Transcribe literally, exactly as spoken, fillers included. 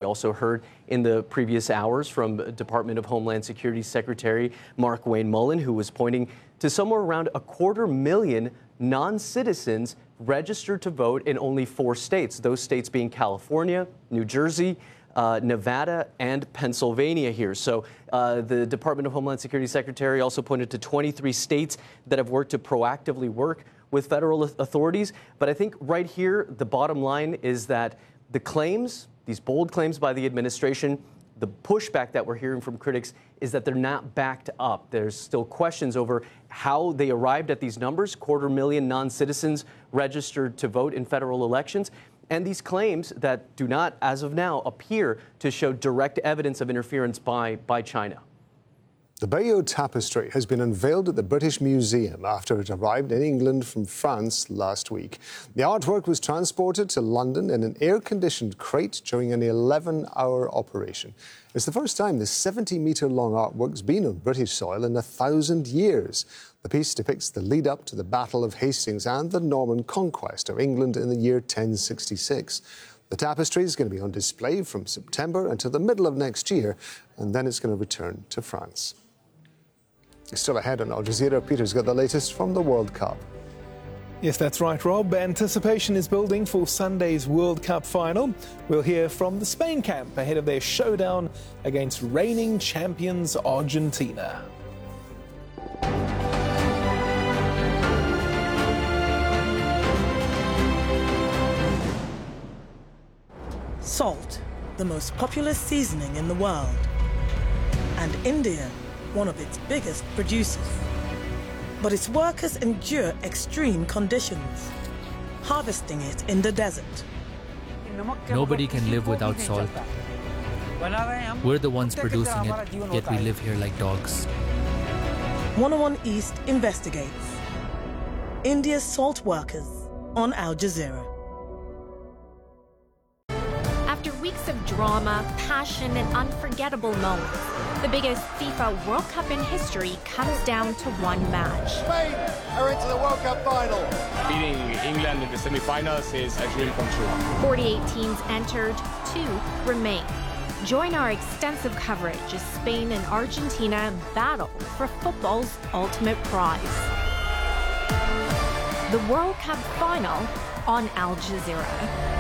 also heard in the previous hours from Department of Homeland Security Secretary Markwayne Mullin, who was pointing to somewhere around a quarter million non-citizens registered to vote in only four states, those states being California, New Jersey, Uh, Nevada, and Pennsylvania here. So uh, the Department of Homeland Security Secretary also pointed to twenty-three states that have worked to proactively work with federal authorities. But I think right here, the bottom line is that the claims, these bold claims by the administration, the pushback that we're hearing from critics is that they're not backed up. There's still questions over how they arrived at these numbers, quarter million non-citizens registered to vote in federal elections. And these claims that do not, as of now, appear to show direct evidence of interference by, by China. The Bayeux Tapestry has been unveiled at the British Museum after it arrived in England from France last week. The artwork was transported to London in an air-conditioned crate during an eleven-hour operation. It's the first time this seventy-metre-long artwork's been on British soil in a thousand years. The piece depicts the lead-up to the Battle of Hastings and the Norman conquest of England in the year ten sixty-six. The tapestry is going to be on display from September until the middle of next year, and then it's going to return to France. Still ahead on Al Jazeera, Peter's got the latest from the World Cup. Yes, that's right, Rob. Anticipation is building for Sunday's World Cup final. We'll hear from the Spain camp ahead of their showdown against reigning champions Argentina. Salt, the most popular seasoning in the world, and India, one of its biggest producers. But its workers endure extreme conditions, harvesting it in the desert. Nobody can live without salt. We're the ones producing it, yet we live here like dogs. one oh one East investigates. India's salt workers on Al Jazeera. After weeks of drama, passion, and unforgettable moments, the biggest FIFA World Cup in history comes down to one match. Spain are into the World Cup final. Beating England in the semi-finals is a dream come true. forty-eight teams entered, two remain. Join our extensive coverage as Spain and Argentina battle for football's ultimate prize. The World Cup final on Al Jazeera.